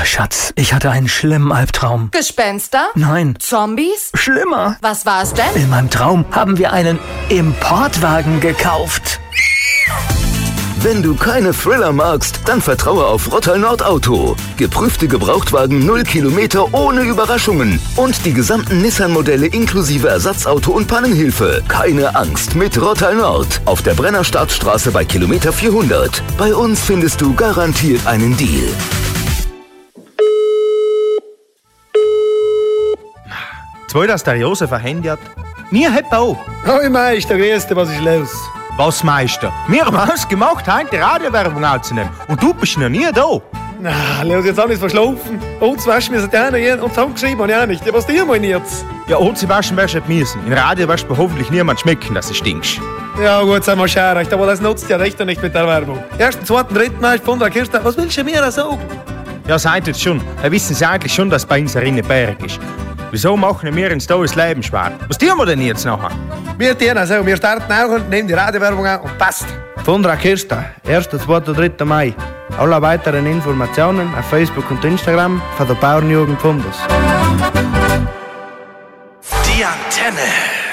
Schatz, ich hatte einen schlimmen Albtraum. Gespenster? Nein. Zombies? Schlimmer. Was war es denn? In meinem Traum haben wir einen Importwagen gekauft. Wenn du keine Thriller magst, dann vertraue auf Rottal Nord Auto. Geprüfte Gebrauchtwagen 0 Kilometer ohne Überraschungen. Und die gesamten Nissan-Modelle inklusive Ersatzauto und Pannenhilfe. Keine Angst mit Rottal Nord. Auf der Brennerstartstraße bei Kilometer 400. Bei uns findest du garantiert einen Deal. Zwei, dass der Josef ein Handy hat. Nie hat er auch. Hoi Meister, grüß dich, was ist los? Was, Meister? Wir haben ausgemacht, heute die Radiowerbung aufzunehmen. Und du bist noch nie da. Na, los, jetzt alles verschlafen. Uns waschen müssen die einen und zusammengeschrieben habe ich auch nicht. Ja, was dir meint jetzt? Ja, und sie waschen wirst du nicht müssen. In Radio wirst du hoffentlich niemand schmecken, dass du stinkst. Ja gut, sei mal schön recht, aber das nutzt ja recht nicht mit der Werbung. Ersten, zweiten, dritten Mal von der Kirsten, was willst du mir da sagen? Ja, seid jetzt schon. Da wissen sie eigentlich schon, dass bei uns ein Berg ist. Wieso machen wir uns da das Leben schwer? Was tun wir denn jetzt nachher? Wir tun also, wir starten auch und nehmen die Radiowerbung an und passt. Von der Kirsten, 1., 2., 3. Mai. Alle weiteren Informationen auf Facebook und Instagram von der Bauernjugend Fundus. Die Antenne.